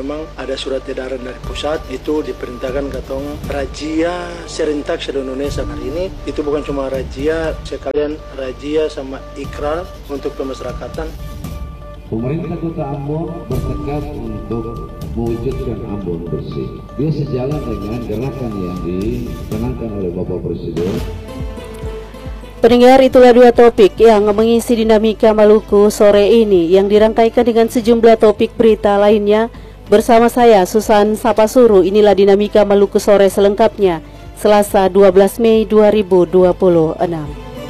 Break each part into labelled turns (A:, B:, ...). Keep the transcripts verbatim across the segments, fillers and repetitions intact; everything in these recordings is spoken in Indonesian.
A: memang ada surat edaran dari pusat, itu diperintahkan katong razia serentak seluruh Indonesia. Hari ini itu bukan cuma razia, sekalian razia sama ikrar untuk pemasyarakatan.
B: Pemerintah Kota Ambon bertekad untuk mewujudkan Ambon bersih. Dia sejalan dengan gerakan yang dicanangkan oleh Bapak Presiden.
C: Pendengar, itulah dua topik yang mengisi dinamika Maluku sore ini yang dirangkaikan dengan sejumlah topik berita lainnya. Bersama saya Susan Sapasuru, inilah dinamika Maluku sore selengkapnya, Selasa dua belas Mei dua ribu dua puluh enam.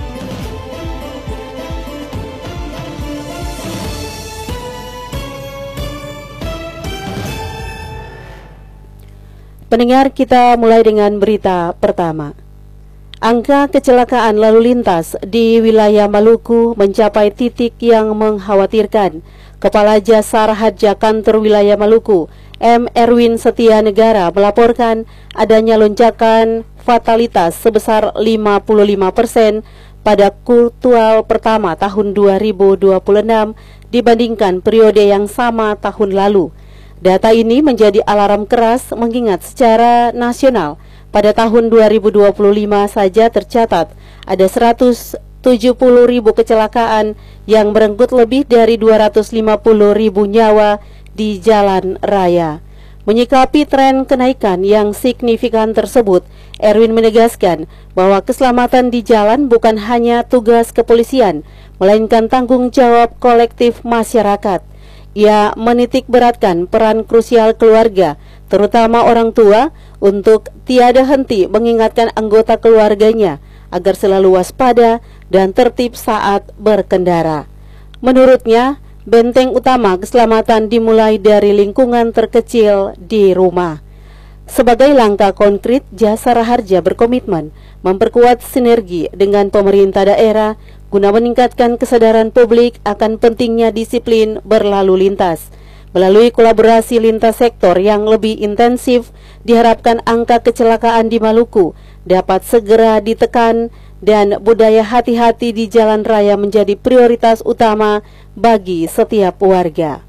C: Pendengar, kita mulai dengan berita pertama. Angka kecelakaan lalu lintas di wilayah Maluku mencapai titik yang mengkhawatirkan. Kepala Jasa Raharja Kantor Wilayah Maluku, M. Erwin Setia Negara, melaporkan adanya lonjakan fatalitas sebesar lima puluh lima persen pada kuartal pertama tahun dua ribu dua puluh enam dibandingkan periode yang sama tahun lalu. Data ini menjadi alarm keras mengingat secara nasional pada tahun dua ribu dua puluh lima saja tercatat ada seratus tujuh puluh ribu kecelakaan yang merenggut lebih dari dua ratus lima puluh ribu nyawa di jalan raya. Menyikapi tren kenaikan yang signifikan tersebut, Erwin menegaskan bahwa keselamatan di jalan bukan hanya tugas kepolisian, melainkan tanggung jawab kolektif masyarakat. Ia menitik beratkan peran krusial keluarga, terutama orang tua, untuk tiada henti mengingatkan anggota keluarganya agar selalu waspada dan tertib saat berkendara. Menurutnya, benteng utama keselamatan dimulai dari lingkungan terkecil di rumah. Sebagai langkah konkret, Jasa Raharja berkomitmen memperkuat sinergi dengan pemerintah daerah guna meningkatkan kesadaran publik akan pentingnya disiplin berlalu lintas. Melalui kolaborasi lintas sektor yang lebih intensif, diharapkan angka kecelakaan di Maluku dapat segera ditekan dan budaya hati-hati di jalan raya menjadi prioritas utama bagi setiap warga.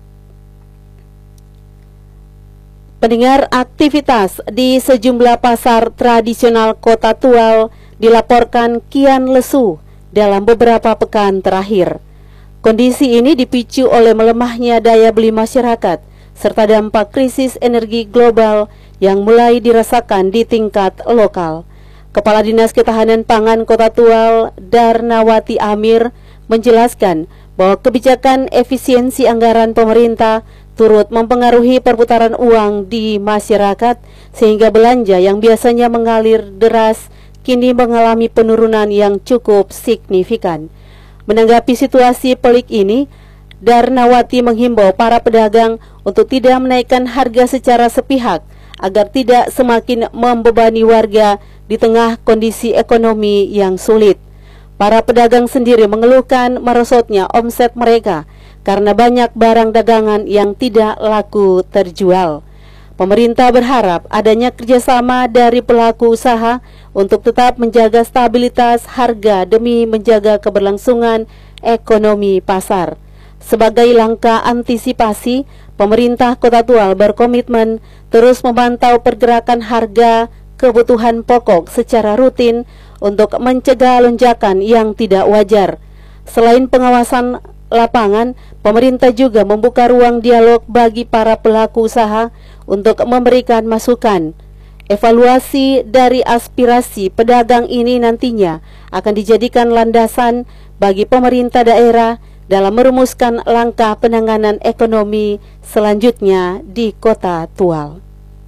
C: Pendengar, aktivitas di sejumlah pasar tradisional Kota Tual dilaporkan kian lesu dalam beberapa pekan terakhir. Kondisi ini dipicu oleh melemahnya daya beli masyarakat serta dampak krisis energi global yang mulai dirasakan di tingkat lokal. Kepala Dinas Ketahanan Pangan Kota Tual, Darnawati Amir, menjelaskan bahwa kebijakan efisiensi anggaran pemerintah turut mempengaruhi perputaran uang di masyarakat sehingga belanja yang biasanya mengalir deras kini mengalami penurunan yang cukup signifikan. Menanggapi situasi pelik ini, Darnawati menghimbau para pedagang untuk tidak menaikkan harga secara sepihak agar tidak semakin membebani warga di tengah kondisi ekonomi yang sulit. Para pedagang sendiri mengeluhkan merosotnya omset mereka karena banyak barang dagangan yang tidak laku terjual. Pemerintah berharap adanya kerjasama dari pelaku usaha untuk tetap menjaga stabilitas harga demi menjaga keberlangsungan ekonomi pasar. Sebagai langkah antisipasi, pemerintah Kota Tual berkomitmen terus memantau pergerakan harga kebutuhan pokok secara rutin untuk mencegah lonjakan yang tidak wajar. Selain pengawasan lapangan, pemerintah juga membuka ruang dialog bagi para pelaku usaha untuk memberikan masukan. Evaluasi dari aspirasi pedagang ini nantinya akan dijadikan landasan bagi pemerintah daerah dalam merumuskan langkah penanganan ekonomi selanjutnya di Kota Tual.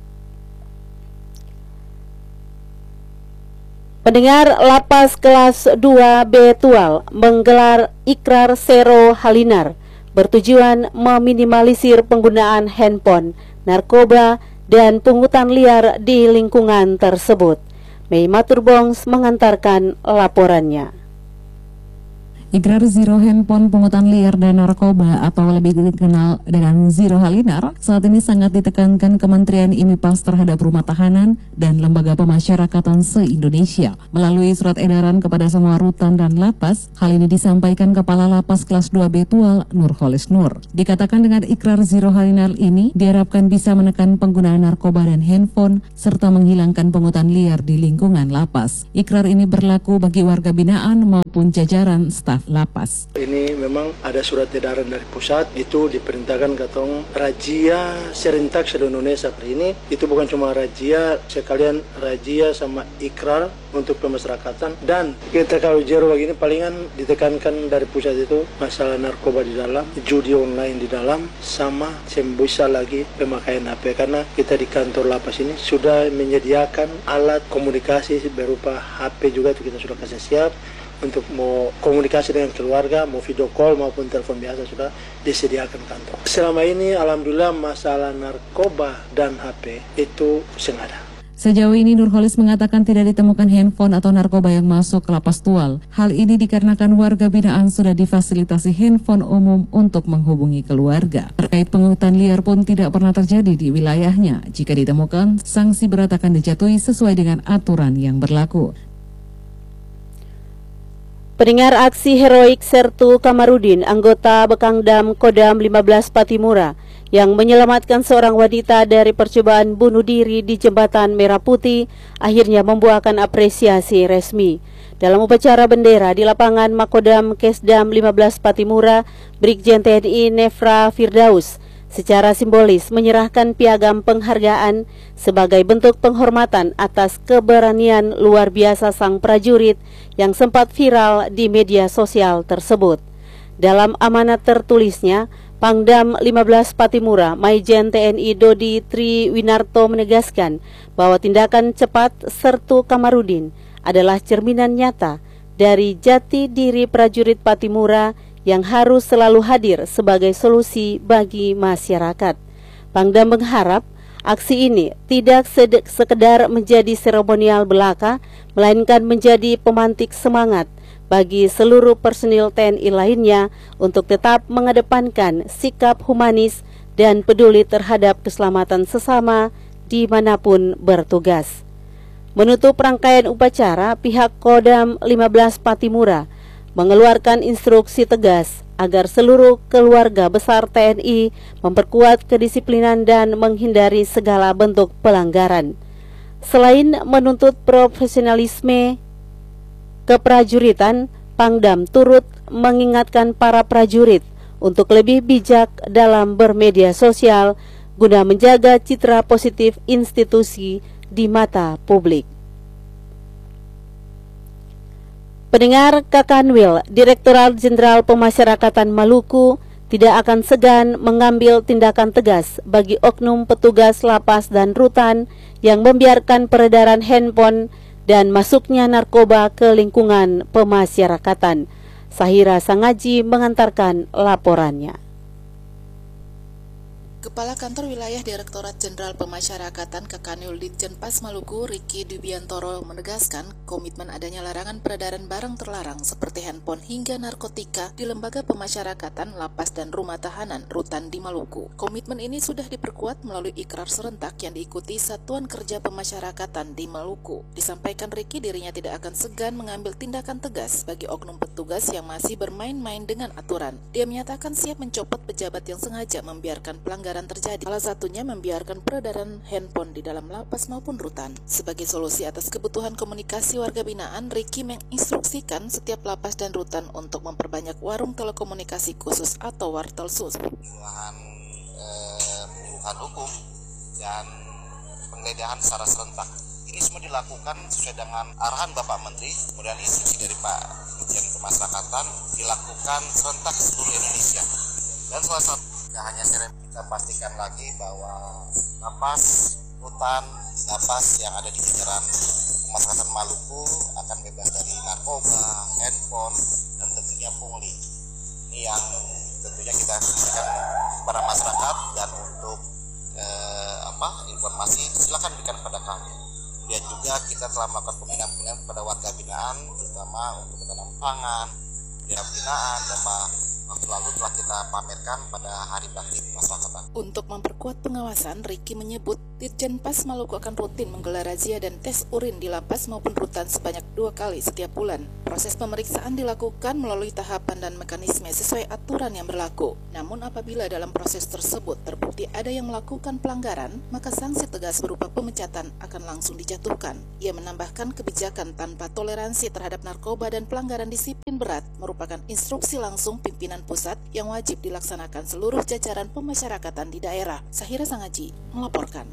C: Pendengar, Lapas Kelas dua B Tual menggelar ikrar Sero Halinar bertujuan meminimalisir penggunaan handphone, narkoba, dan pungutan liar di lingkungan tersebut. Mei Maturbongs mengantarkan laporannya.
D: Ikrar Zero Handphone Pungutan Liar dan Narkoba atau lebih dikenal dengan Zero Halinar saat ini sangat ditekankan Kementerian I M I P A S terhadap rumah tahanan dan lembaga pemasyarakatan se-Indonesia. Melalui surat edaran kepada semua rutan dan lapas, hal ini disampaikan Kepala Lapas Kelas dua B Tual Nurholis Nur. Dikatakan dengan ikrar Zero Halinar ini diharapkan bisa menekan penggunaan narkoba dan handphone serta menghilangkan pungutan liar di lingkungan lapas. Ikrar ini berlaku bagi warga binaan maupun jajaran staf lapas.
A: Ini memang ada surat edaran dari pusat, itu diperintahkan katong razia serentak seluruh Indonesia hari ini. Itu bukan cuma razia, sekalian razia sama ikrar untuk pemasyarakatan. Dan kita kalau jero begini palingan ditekankan dari pusat itu masalah narkoba di dalam, judi online di dalam, sama sembusa lagi pemakaian H P. Karena kita di kantor lapas ini sudah menyediakan alat komunikasi berupa H P juga, itu kita sudah kasih siap. Untuk mau komunikasi dengan keluarga, mau video call maupun telepon biasa sudah disediakan kantor. Selama ini alhamdulillah masalah narkoba dan H P itu sengaja.
D: Sejauh ini Nurholis mengatakan tidak ditemukan handphone atau narkoba yang masuk ke lapas Tual. Hal ini dikarenakan warga binaan sudah difasilitasi handphone umum untuk menghubungi keluarga. Terkait pungutan liar pun tidak pernah terjadi di wilayahnya. Jika ditemukan, sanksi berat akan dijatuhi sesuai dengan aturan yang berlaku.
C: Pendengar aksi heroik Sertu Kamarudin, anggota Bekangdam Kodam lima belas Patimura, yang menyelamatkan seorang wanita dari percobaan bunuh diri di Jembatan Merah Putih, akhirnya membuahkan apresiasi resmi. Dalam upacara bendera di lapangan Makodam Kesdam lima belas Patimura, Brigjen T N I Nefra Firdaus secara simbolis menyerahkan piagam penghargaan sebagai bentuk penghormatan atas keberanian luar biasa sang prajurit yang sempat viral di media sosial tersebut. Dalam amanat tertulisnya, Pangdam lima belas Patimura, Maijen T N I Dodi Triwinarto menegaskan bahwa tindakan cepat Sertu Kamarudin adalah cerminan nyata dari jati diri prajurit Patimura yang harus selalu hadir sebagai solusi bagi masyarakat. Pangdam mengharap aksi ini tidak sekedar menjadi seremonial belaka, melainkan menjadi pemantik semangat bagi seluruh personil T N I lainnya untuk tetap mengedepankan sikap humanis dan peduli terhadap keselamatan sesama dimanapun bertugas. Menutup rangkaian upacara, pihak Kodam lima belas Patimura mengeluarkan instruksi tegas agar seluruh keluarga besar T N I memperkuat kedisiplinan dan menghindari segala bentuk pelanggaran. Selain menuntut profesionalisme keprajuritan, Pangdam turut mengingatkan para prajurit untuk lebih bijak dalam bermedia sosial guna menjaga citra positif institusi di mata publik. Pendengar, Kakanwil, Direktorat Jenderal Pemasyarakatan Maluku tidak akan segan mengambil tindakan tegas bagi oknum petugas lapas dan rutan yang membiarkan peredaran handphone dan masuknya narkoba ke lingkungan pemasyarakatan. Sahira Sangaji mengantarkan laporannya.
E: Kepala Kantor Wilayah Direktorat Jenderal Pemasyarakatan Kakanwil Ditjenpas Maluku, Riki Dubiantoro menegaskan komitmen adanya larangan peredaran barang terlarang seperti handphone hingga narkotika di lembaga pemasyarakatan, lapas dan rumah tahanan rutan di Maluku. Komitmen ini sudah diperkuat melalui ikrar serentak yang diikuti Satuan Kerja Pemasyarakatan di Maluku. Disampaikan Riki dirinya tidak akan segan mengambil tindakan tegas bagi oknum petugas yang masih bermain-main dengan aturan. Dia menyatakan siap mencopot pejabat yang sengaja membiarkan pelanggaran terjadi, salah satunya membiarkan peredaran handphone di dalam lapas maupun rutan. Sebagai solusi atas kebutuhan komunikasi warga binaan, Riki menginstruksikan setiap lapas dan rutan untuk memperbanyak warung telekomunikasi khusus atau wartelsus.
F: Penyuluhan eh, penyuluhan hukum dan penggeledahan secara serentak. Ini semua dilakukan sesuai dengan arahan Bapak Menteri, kemudian instruksi dari Pak Dirjen Pemasyarakatan, dilakukan serentak seluruh Indonesia. Dan salah satu tidak hanya serem, kita pastikan lagi bahwa lapas, rutan, lapas yang ada di jajaran pemasyarakatan Maluku akan bebas dari narkoba, handphone, dan tentunya pungli. Ini yang tentunya kita berikan kepada masyarakat, dan untuk eh, apa informasi silakan berikan kepada kami. Dan juga kita telah melakukan pembinaan-pembinaan kepada warga binaan, terutama untuk ketahanan pangan, ya pembinaan dan waktu lalu telah kita pamerkan pada Hari Bakti Pemasyarakatan.
E: Untuk memperkuat pengawasan, Riki menyebut Ditjen Pas Maluku akan rutin menggelar razia dan tes urin di lapas maupun rutan sebanyak dua kali setiap bulan. Proses pemeriksaan dilakukan melalui tahapan dan mekanisme sesuai aturan yang berlaku. Namun apabila dalam proses tersebut terbukti ada yang melakukan pelanggaran, maka sanksi tegas berupa pemecatan akan langsung dijatuhkan. Ia menambahkan kebijakan tanpa toleransi terhadap narkoba dan pelanggaran disiplin berat merupakan instruksi langsung pimpinan pusat yang wajib dilaksanakan seluruh jajaran pemasyarakatan di daerah. Sahira Sangaji melaporkan.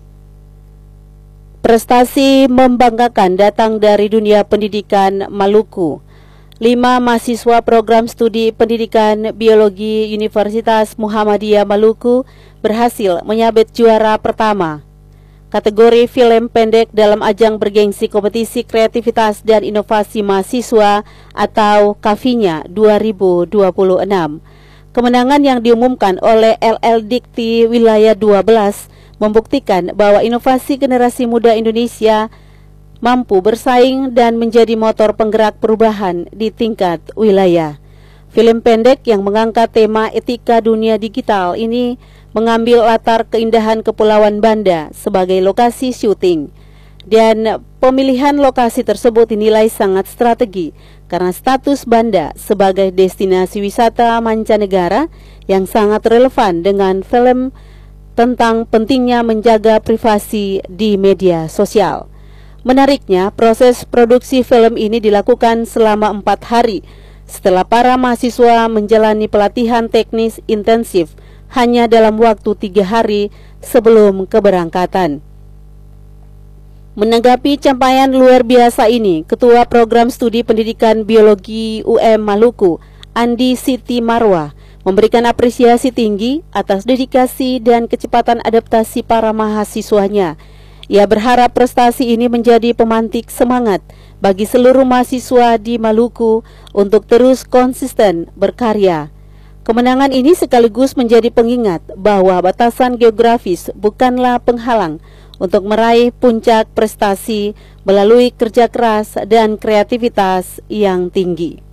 C: Prestasi membanggakan datang dari dunia pendidikan Maluku. Lima mahasiswa program studi pendidikan biologi Universitas Muhammadiyah Maluku berhasil menyabet juara pertama kategori film pendek dalam ajang bergengsi kompetisi kreativitas dan inovasi mahasiswa atau Kafinya dua ribu dua puluh enam. Kemenangan yang diumumkan oleh L L Dikti Wilayah dua belas membuktikan bahwa inovasi generasi muda Indonesia mampu bersaing dan menjadi motor penggerak perubahan di tingkat wilayah. Film pendek yang mengangkat tema etika dunia digital ini mengambil latar keindahan Kepulauan Banda sebagai lokasi syuting. Dan pemilihan lokasi tersebut dinilai sangat strategi karena status Banda sebagai destinasi wisata mancanegara yang sangat relevan dengan film tentang pentingnya menjaga privasi di media sosial. Menariknya, proses produksi film ini dilakukan selama empat hari setelah para mahasiswa menjalani pelatihan teknis intensif hanya dalam waktu tiga hari sebelum keberangkatan. Menanggapi capaian luar biasa ini, Ketua Program Studi Pendidikan Biologi U M Maluku, Andi Siti Marwah, memberikan apresiasi tinggi atas dedikasi dan kecepatan adaptasi para mahasiswanya. Ia berharap prestasi ini menjadi pemantik semangat bagi seluruh mahasiswa di Maluku untuk terus konsisten berkarya. Kemenangan ini sekaligus menjadi pengingat bahwa batasan geografis bukanlah penghalang untuk meraih puncak prestasi melalui kerja keras dan kreativitas yang tinggi.